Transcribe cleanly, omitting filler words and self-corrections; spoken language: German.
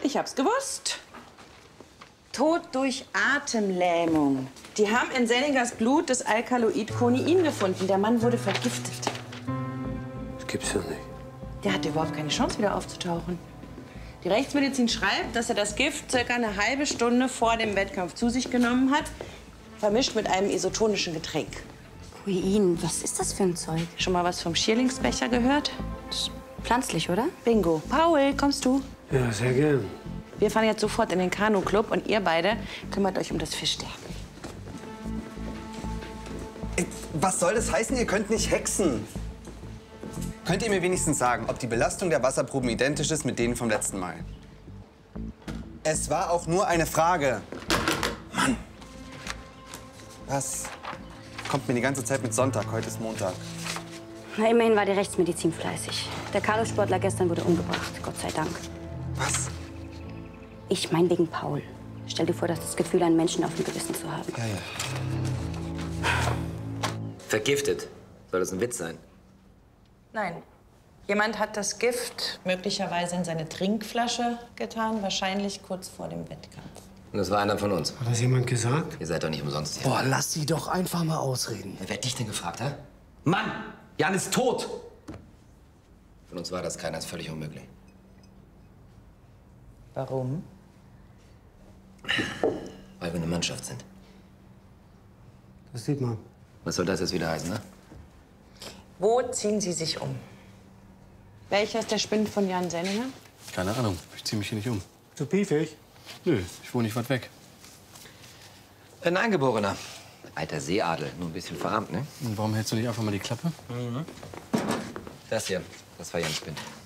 Ich hab's gewusst. Tod durch Atemlähmung. Die haben in Senningers Blut das Alkaloid Konein gefunden. Der Mann wurde vergiftet. Das gibt's ja nicht. Der hatte überhaupt keine Chance, wieder aufzutauchen. Die Rechtsmedizin schreibt, dass er das Gift circa eine halbe Stunde vor dem Wettkampf zu sich genommen hat, vermischt mit einem isotonischen Getränk. Konein, was ist das für ein Zeug? Schon mal was vom Schierlingsbecher gehört? Das ist pflanzlich, oder? Bingo. Paul, kommst du? Ja, sehr gern. Wir fahren jetzt sofort in den Kanu-Club und ihr beide kümmert euch um das Fischsterben. Was soll das heißen, ihr könnt nicht hexen? Könnt ihr mir wenigstens sagen, ob die Belastung der Wasserproben identisch ist mit denen vom letzten Mal? Es war auch nur eine Frage. Mann! Was kommt mir die ganze Zeit mit Sonntag? Heute ist Montag. Na, immerhin war die Rechtsmedizin fleißig. Der Kanusportler gestern wurde umgebracht, Gott sei Dank. Was? Ich meine wegen Paul. Stell dir vor, das Gefühl, einen Menschen auf dem Gewissen zu haben. Ja, ja. Vergiftet. Soll das ein Witz sein? Nein. Jemand hat das Gift möglicherweise in seine Trinkflasche getan, wahrscheinlich kurz vor dem Wettkampf. Und das war einer von uns. Hat das jemand gesagt? Ihr seid doch nicht umsonst hier. Boah, lass sie doch einfach mal ausreden. Wer hat dich denn gefragt, hä? Mann! Jan ist tot! Von uns war das keiner, ist völlig unmöglich. Warum? Weil wir eine Mannschaft sind. Das sieht man. Was soll das jetzt wieder heißen, ne? Wo ziehen Sie sich um? Welcher ist der Spind von Jan Senninger? Keine Ahnung. Ich zieh mich hier nicht um. Zu piefig? Nö, ich wohne nicht weit weg. Ein Eingeborener. Alter Seeadel. Nur ein bisschen verarmt, ne? Und warum hältst du nicht einfach mal die Klappe? Das hier, das war Jans Spind.